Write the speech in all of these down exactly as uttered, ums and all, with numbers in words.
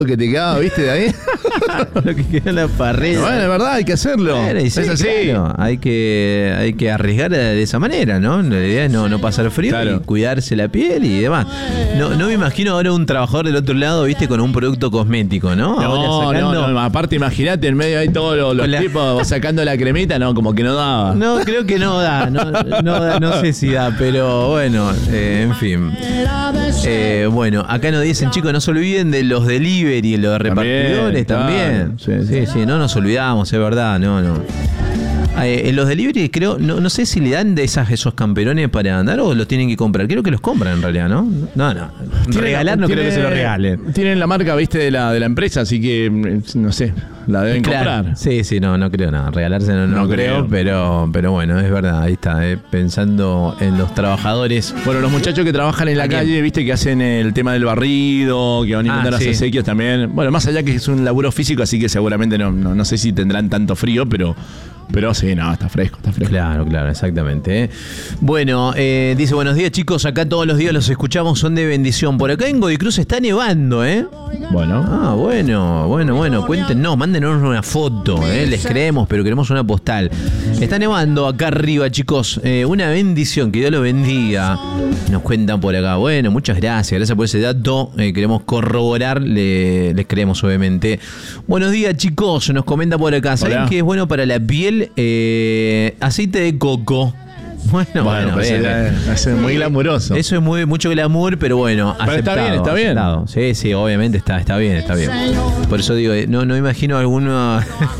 que te quedaba, ¿viste? De ahí. Lo que queda en la parrilla. Bueno, es verdad, hay que hacerlo. Bueno, y sí, es así. Claro, hay que, hay que arriesgar de esa manera, ¿no? La idea es no, no pasar frío, claro, y cuidarse la piel y demás. No, no me imagino ahora un trabajador del otro lado, ¿viste? Con un producto cosmético, ¿no? No, ahora sacando... no, no, aparte imagínate, en medio hay todos los, los la... tipos sacando la cremita, no, como que no daba. No, creo que no da, no, no, da, no sé si da, pero bueno, eh, en fin. Eh, bueno, acá nos dicen, chicos, no se olviden de los delivery, los repartidores también. también. Claro. Sí, sí, sí, no nos olvidamos, es verdad, no, no. Eh, en los delivery creo, no, no sé si le dan de esas, esos camperones para andar o los tienen que comprar. Creo que los compran en realidad, ¿no? No, no. Regalar no tiene, creo que se lo regalen. Tienen la marca, viste, de la, de la empresa, así que, no sé, la deben claro, comprar. Sí, sí, no, no creo nada. Regalarse no, no, no creo, creo, pero pero bueno, es verdad, ahí está, eh, pensando en los trabajadores. Bueno, los muchachos que trabajan en la ¿También? calle, viste, que hacen el tema del barrido, que van a inventar ah, las sí. acequias también. Bueno, más allá que es un laburo físico, así que seguramente no, no, no sé si tendrán tanto frío, pero... Pero sí, no, está fresco, está fresco. Claro, claro, exactamente. ¿eh? Bueno, eh, dice, buenos días, chicos. Acá todos los días los escuchamos, son de bendición. Por acá en Godicruz está nevando, ¿eh? Bueno. Ah, bueno, bueno, bueno. Cuéntenos, mándenos una foto, ¿eh? Les creemos, pero queremos una postal. Está nevando acá arriba, chicos. Eh, una bendición, que Dios los bendiga. Nos cuentan por acá. Bueno, muchas gracias. Gracias por ese dato. Eh, queremos corroborar, le, les creemos, obviamente. Buenos días, chicos. Nos comenta por acá. ¿Saben Hola. qué es bueno para la piel? Eh, aceite de coco. Bueno, bueno, bueno pues bien, es, es muy glamuroso. Eso es muy mucho glamour, pero bueno, pero aceptado, está bien, está bien. Aceptado. Sí, sí, obviamente está, está bien, está bien. Por eso digo, no, no imagino alguno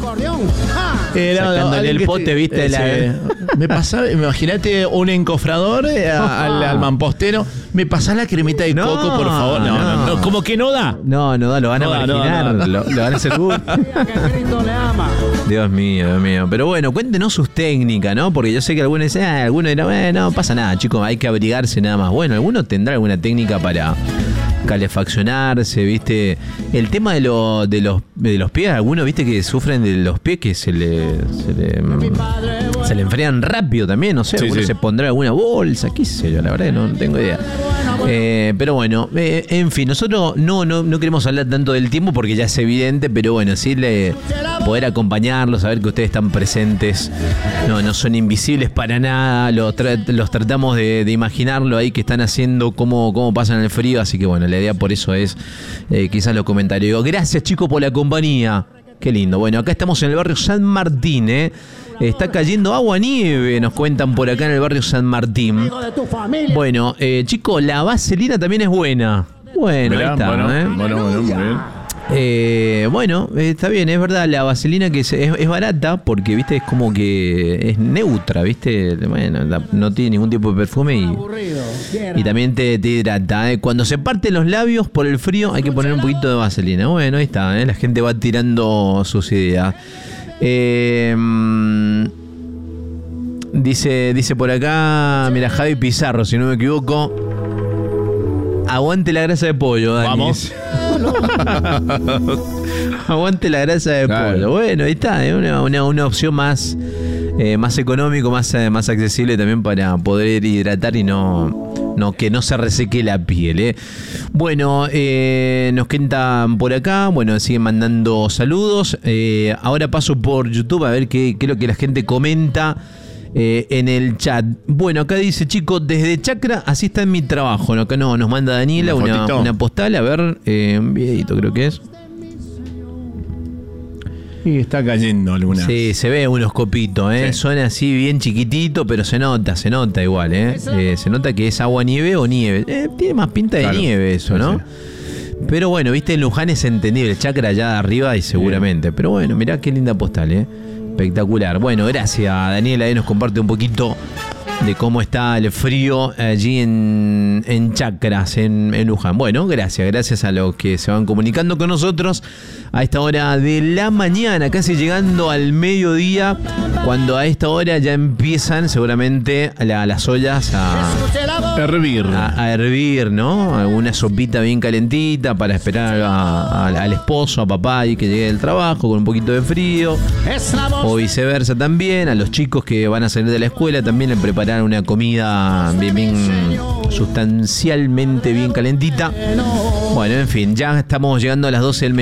eh, no, sacándole no, el pote, viste, eh, la... sí. Me pasa, imagínate un encofrador eh, al, al mampostero. ¿Me pasás la cremita de no, coco, por favor? No, no, no, no, como que no da. No, no da, lo van a no marginar, no, no, no. Lo, lo van a hacer burro. Dios mío, Dios mío. Pero bueno, cuéntenos sus técnicas, ¿no? Porque yo sé que algunos dicen, ah, algunos dirán, bueno, no pasa nada, chicos, hay que abrigarse nada más. Bueno, alguno tendrá alguna técnica para calefaccionarse, ¿viste? El tema de, lo, de, los, de los pies, algunos, ¿viste? Que sufren de los pies que se le, se le, se le enfrían rápido también, no sé, sí, alguno sí. se pondrá alguna bolsa, qué sé yo, la verdad que no, no tengo idea. Eh, pero bueno, eh, en fin, nosotros no, no, no queremos hablar tanto del tiempo porque ya es evidente, pero bueno, sí le, poder acompañarlos, saber que ustedes están presentes, no, no son invisibles para nada, los, tra- los tratamos de, de imaginarlo ahí que están haciendo, cómo, cómo pasan el frío, así que bueno, la idea por eso es eh, quizás los comentarios. Digo, gracias chicos por la compañía. Qué lindo. Bueno, acá estamos en el barrio San Martín, ¿eh? Está cayendo agua nieve, nos cuentan por acá en el barrio San Martín. Bueno, eh, chicos, la vaselina también es buena. Bueno, Mirá, ahí está, bueno, ¿eh? bueno, bueno, muy bien. Eh, bueno, está bien, es verdad, la vaselina que es, es, es barata porque, viste, es como que es neutra, viste, bueno, la, no tiene ningún tipo de perfume y, y también te, te hidrata. ¿eh? Cuando se parten los labios por el frío hay que poner un poquito de vaselina. Bueno, ahí está, ¿eh? La gente va tirando sus ideas. Eh, dice, dice por acá, mira, Javi Pizarro, si no me equivoco. Aguante la grasa de pollo, Dani. Vamos. Aguante la grasa de claro. pollo. Bueno, ahí está, ¿eh? una, una, una opción más, eh, más económico, más, eh, más accesible también para poder hidratar y no, no que no se reseque la piel. ¿eh? Bueno, eh, nos cuentan por acá, bueno, siguen mandando saludos. Eh, ahora paso por YouTube a ver qué, qué es lo que la gente comenta. Eh, en el chat. Bueno, acá dice, chicos, desde Chacra, así está en mi trabajo. ¿no? Acá no, nos manda Daniela una, una, una postal. A ver, eh, un videito creo que es. Y está cayendo alguna. Sí, se ve unos copitos, ¿eh? Sí. Son así bien chiquititos, pero se nota, se nota igual, ¿eh? eh se nota que es agua nieve o nieve. Eh, tiene más pinta de claro. nieve eso, ¿no? Sí, sí. Pero bueno, viste, en Luján es entendible. Chacra allá arriba y seguramente. Sí. Pero bueno, mirá qué linda postal, ¿eh? Espectacular. Bueno, gracias Daniela, ahí nos comparte un poquito de cómo está el frío allí en, en Chacras, en, en Luján. Bueno, gracias, gracias a los que se van comunicando con nosotros a esta hora de la mañana, casi llegando al mediodía, cuando a esta hora ya empiezan seguramente la, las ollas a hervir. A, a hervir, ¿no? Alguna sopita bien calentita para esperar a, a, al esposo, a papá y que llegue del trabajo con un poquito de frío. O viceversa también, a los chicos que van a salir de la escuela también le preparar una comida bien, bien sustancialmente bien calentita. Bueno, en fin, ya estamos llegando a las doce del